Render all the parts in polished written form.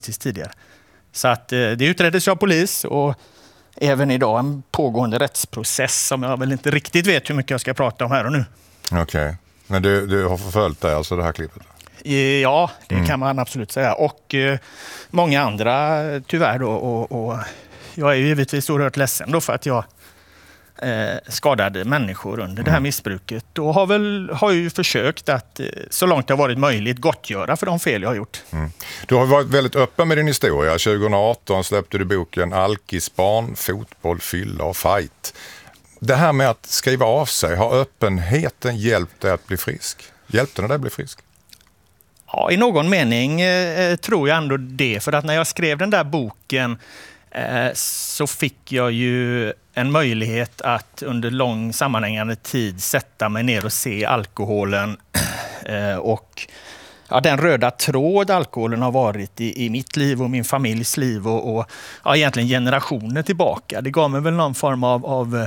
tidigare. Så att det utreddes av polis och även idag en pågående rättsprocess som jag väl inte riktigt vet hur mycket jag ska prata om här och nu. Okej. Men du har förföljt det, alltså det här klippet? Ja, det kan man absolut säga. Och många andra tyvärr då. Och jag är ju givetvis oerhört ledsen då för att jag skadade människor under det här missbruket. Och har ju försökt att så långt det har varit möjligt gottgöra för de fel jag har gjort. Du har varit väldigt öppen med din historia. 2018 släppte du boken Alkisbarn, fotboll, fylla och fight. Det här med att skriva av sig, har öppenheten hjälpt dig att bli frisk? Hjälpte den dig att bli frisk? Ja, i någon mening tror jag ändå det. För att när jag skrev den där boken så fick jag ju en möjlighet att under lång sammanhängande tid sätta mig ner och se alkoholen och den röda tråd alkoholen har varit i mitt liv och min familjs liv och egentligen generationer tillbaka. Det gav mig väl någon form av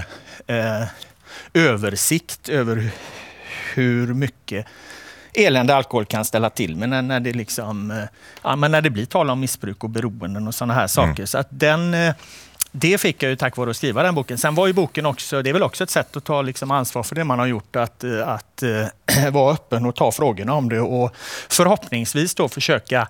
översikt över hur mycket elände alkohol kan ställa till, men när det liksom när det blir tal om missbruk och beroenden och sådana här saker. Så att det fick jag ju tack vare att skriva den boken. Sen var ju boken också, det är väl också ett sätt att ta liksom ansvar för det man har gjort, att vara öppen och ta frågorna om det och förhoppningsvis då försöka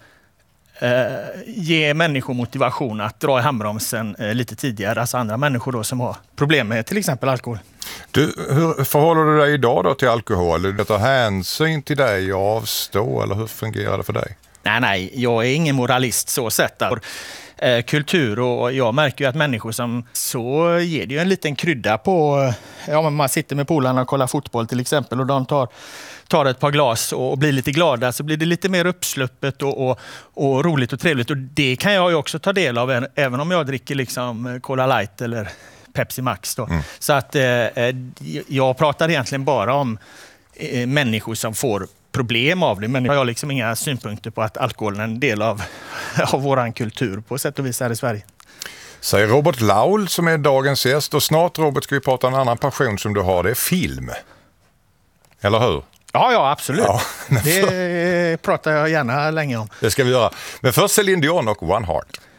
ge människor motivation att dra i handbromsen lite tidigare, alltså andra människor då som har problem med till exempel alkohol. Du, hur förhåller du dig idag då till alkohol? Du tar hänsyn till dig och avstå, eller hur fungerar det för dig? Nej, jag är ingen moralist så sett. Kultur och jag märker ju att människor som så ger det ju en liten krydda på, man sitter med polarna och kollar fotboll till exempel och de tar ett par glas och blir lite glada, så blir det lite mer uppsluppet och roligt och trevligt, och det kan jag ju också ta del av även om jag dricker liksom Cola Light eller Pepsi Max då. Så att jag pratar egentligen bara om människor som får problem av det, men jag har liksom inga synpunkter på att alkoholen är en del av våran kultur på sätt och vis här i Sverige. Säger Robert Laul som är dagens gäst, och snart, Robert, ska vi prata om en annan passion som du har, det är film. Eller hur? Ja, absolut. Ja, det pratar jag gärna länge om. Det ska vi göra. Men först Céline Dion och One Heart.